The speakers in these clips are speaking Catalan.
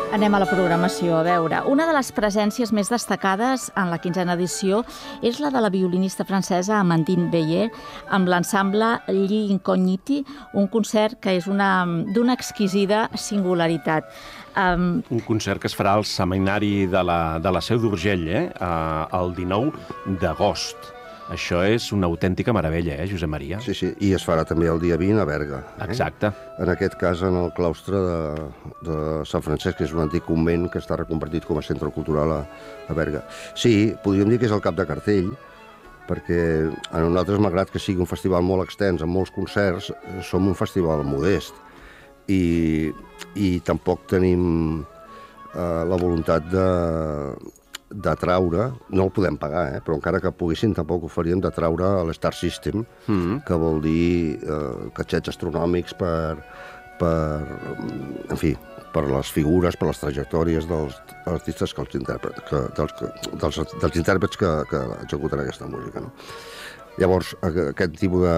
Anem a la programació, a veure. Una de les presències més destacades en la 15a edició és la de la violinista francesa Amandine Beyer amb l'ensemble Gli Incogniti, un concert que és d'una exquisida singularitat. Un concert que es farà al Seminari de la Seu d'Urgell, el 19 d'agost. Això és una autèntica meravella, Josep Maria? Sí, i es farà també el dia 20 a Berga. Exacte. En aquest cas, en el claustre de Sant Francesc, que és un antic convent que està reconvertit com a centre cultural a Berga. Sí, podríem dir que és el cap de cartell, perquè a nosaltres, malgrat que sigui un festival molt extens, amb molts concerts, som un festival modest. I tampoc tenim la voluntat d'atraure, no el podem pagar, però encara que poguéssim tampoc ho faríem, d'atraure l'Star System, que vol dir catxets astronòmics en fi, per les figures, per les trajectòries dels artistes dels intèrprets que executen aquesta música. No? Llavors, aquest tipus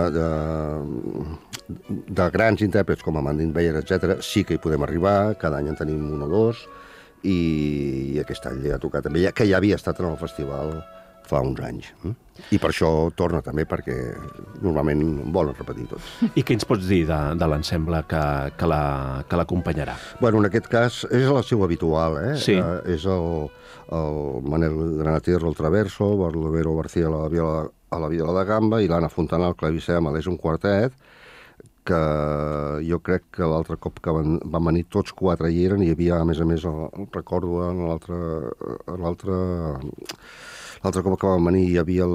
de grans intèrprets com Amandine Beyer, etc., sí que hi podem arribar, cada any en tenim un o dos, i aquest any li ha tocat també, que ja havia estat en el festival fa uns anys. I per això torna també, perquè normalment volen repetir tots. I què ens pots dir de l'ensemble que l'acompanyarà? Bueno, en aquest cas és el seu habitual, Sí. És el Manel Granater al traverso, Barlovero García a la viola de gamba i l'Anna Fontana al clavicer, és un quartet que jo crec que l'altre cop que van venir tots quatre hi eren, hi havia, a més, recordo l'altre cop que van venir hi havia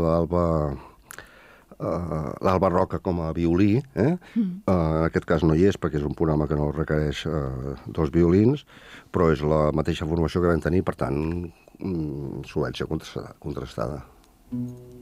l'Alba Roca com a violí, en aquest cas no hi és perquè és un programa que no requereix dos violins, però és la mateixa formació que vam tenir, per tant, solvència contrastada.